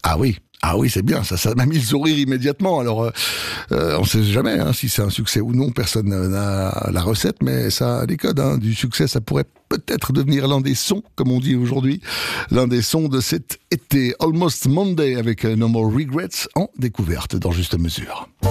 Ah oui, c'est bien, ça m'a mis le sourire immédiatement. Alors, on sait jamais si c'est un succès ou non, personne n'a la recette, mais ça a des codes du succès. Ça pourrait peut-être devenir l'un des sons, comme on dit aujourd'hui, l'un des sons de cet été. Almost Monday avec No More Regrets en découverte dans Juste Mesure.